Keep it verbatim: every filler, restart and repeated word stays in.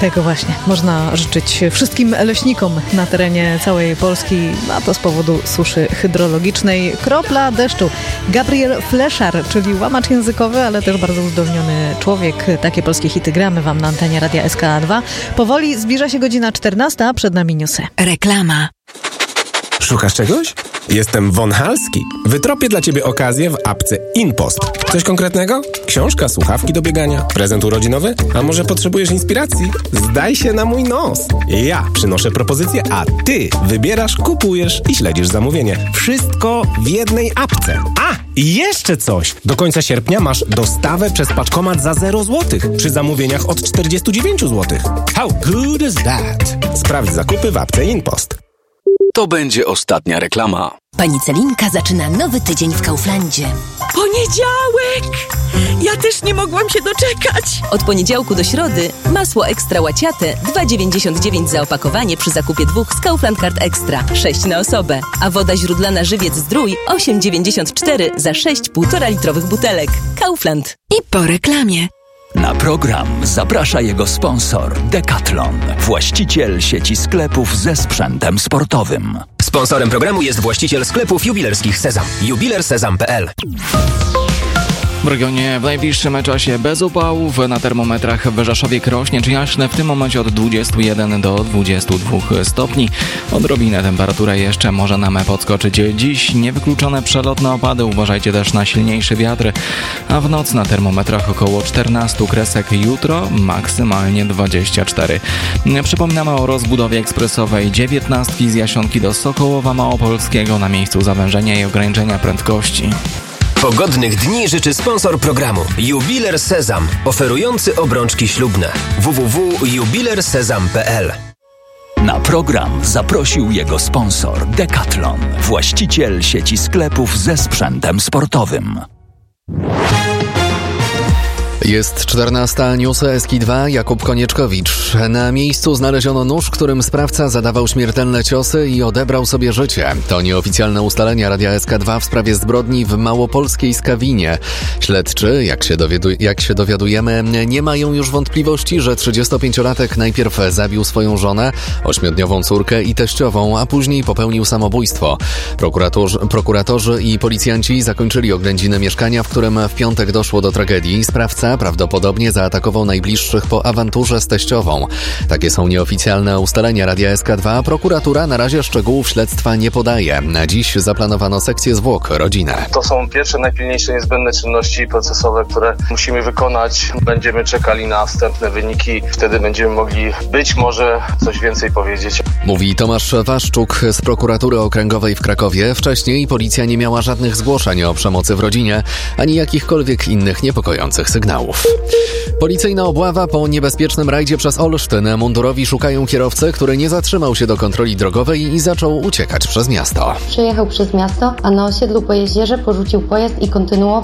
Tego właśnie można życzyć wszystkim leśnikom na terenie całej Polski, a to z powodu suszy hydrologicznej. Kropla deszczu. Gabriel Fleszar, czyli łamacz językowy, ale też bardzo uzdolniony człowiek. Takie polskie hity gramy wam na antenie Radia S K dwa. Powoli zbliża się godzina czternasta, a przed nami newsy. Reklama. Szukasz czegoś? Jestem Von Halski. Wytropię dla Ciebie okazję w apce InPost. Coś konkretnego? Książka, słuchawki do biegania, prezent urodzinowy? A może potrzebujesz inspiracji? Zdaj się na mój nos. Ja przynoszę propozycję, a Ty wybierasz, kupujesz i śledzisz zamówienie. Wszystko w jednej apce. A, i jeszcze coś! Do końca sierpnia masz dostawę przez paczkomat za zero złotych przy zamówieniach od czterdzieści dziewięć złotych. How good is that? Sprawdź zakupy w apce InPost. To będzie ostatnia reklama. Pani Celinka zaczyna nowy tydzień w Kauflandzie. Poniedziałek! Ja też nie mogłam się doczekać. Od poniedziałku do środy masło ekstra łaciate dwa dziewięćdziesiąt dziewięć za opakowanie przy zakupie dwóch z Kaufland Card Extra, sześć na osobę. A woda źródlana Żywiec Zdrój osiem dziewięćdziesiąt cztery za sześć półtora litrowych butelek. Kaufland. I po reklamie. Na program zaprasza jego sponsor Decathlon, właściciel sieci sklepów ze sprzętem sportowym. Sponsorem programu jest właściciel sklepów jubilerskich Sezam. jubiler sezam kropka p l. W regionie w najbliższym czasie bez upałów, na termometrach w Rzeszowie, Krośnie czy Jaśne w tym momencie od dwudziestu jeden do dwudziestu dwóch stopni. Odrobinę temperatura jeszcze może nam podskoczyć dziś. Niewykluczone przelotne opady, uważajcie też na silniejszy wiatr, a w noc na termometrach około czternastu kresek, jutro maksymalnie dwadzieścia cztery. Przypominamy o rozbudowie ekspresowej dziewiętnastki z Jasionki do Sokołowa Małopolskiego na miejscu zawężenia i ograniczenia prędkości. Pogodnych dni życzy sponsor programu Jubiler Sezam, oferujący obrączki ślubne. w w w kropka jubiler sezam kropka p l. Na program zaprosił jego sponsor Decathlon, właściciel sieci sklepów ze sprzętem sportowym. Jest czternasta, newsy S K dwa, Jakub Konieczkowicz. Na miejscu znaleziono nóż, którym sprawca zadawał śmiertelne ciosy i odebrał sobie życie. To nieoficjalne ustalenia Radia S K dwa w sprawie zbrodni w małopolskiej Skawinie. Śledczy, jak się, dowiadu- jak się dowiadujemy, nie mają już wątpliwości, że trzydziestopięciolatek najpierw zabił swoją żonę, ośmiodniową córkę i teściową, a później popełnił samobójstwo. Prokuratorzy, prokuratorzy i policjanci zakończyli oględziny mieszkania, w którym w piątek doszło do tragedii. Sprawca prawdopodobnie zaatakował najbliższych po awanturze z teściową. Takie są nieoficjalne ustalenia Radia S K dwa. Prokuratura na razie szczegółów śledztwa nie podaje. Na dziś zaplanowano sekcję zwłok, rodzinę. To są pierwsze, najpilniejsze, niezbędne czynności procesowe, które musimy wykonać. Będziemy czekali na wstępne wyniki. Wtedy będziemy mogli być może coś więcej powiedzieć. Mówi Tomasz Waszczuk z Prokuratury Okręgowej w Krakowie. Wcześniej policja nie miała żadnych zgłoszeń o przemocy w rodzinie, ani jakichkolwiek innych niepokojących sygnałów. Policyjna obława po niebezpiecznym rajdzie przez Olsztyn. Mundurowi szukają kierowcę, który nie zatrzymał się do kontroli drogowej i zaczął uciekać przez miasto. Przejechał przez miasto, a na osiedlu po jeziorze porzucił pojazd i kontynuował